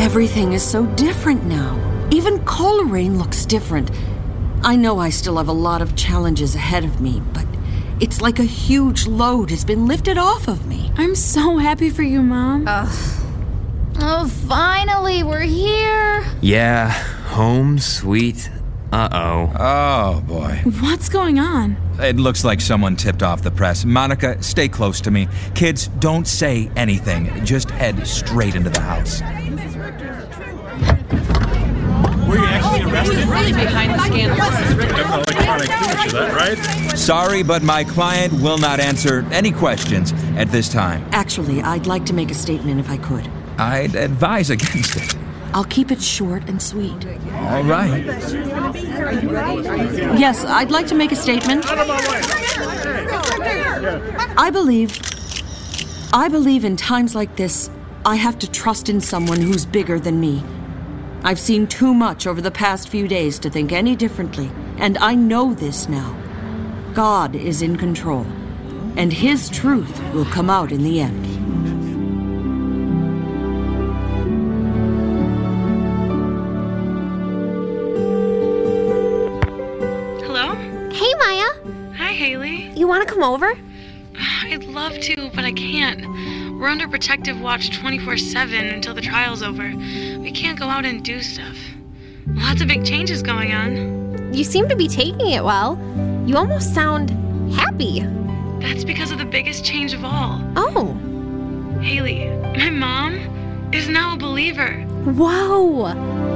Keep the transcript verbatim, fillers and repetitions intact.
Everything is so different now. Even Coleraine looks different. I know I still have a lot of challenges ahead of me, but it's like a huge load has been lifted off of me. I'm so happy for you, Mom. Ugh. Oh, finally, we're here. Yeah, home sweet. Uh-oh. Oh, boy. What's going on? It looks like someone tipped off the press. Monica, stay close to me. Kids, don't say anything. Just head straight into the house. Were you actually arrested? Really behind the scandal. Electronic signature, that right? Sorry, but my client will not answer any questions at this time. Actually, I'd like to make a statement if I could. I'd advise against it. I'll keep it short and sweet. All right. Yes, I'd like to make a statement. I believe... I believe in times like this, I have to trust in someone who's bigger than me. I've seen too much over the past few days to think any differently, and I know this now. God is in control, and His truth will come out in the end. Hello? Hey, Maya. Hi, Haley. You want to come over? I'd love to, but I can't. We're under protective watch twenty-four seven until the trial's over. We can't go out and do stuff. Lots of big changes going on. You seem to be taking it well. You almost sound happy. That's because of the biggest change of all. Oh. Haley, my mom is now a believer. Whoa.